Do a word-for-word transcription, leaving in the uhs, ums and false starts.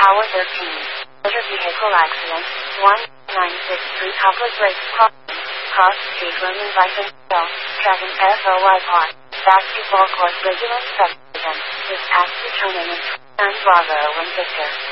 Tower thirteen. Motor vehicle accident. one nine six three Public brakes crossing. Cross street Roman Bison Hill. Dragon F O Y Park. Basketball court regular subdivision. This accident terminating nine Bravo and Victor.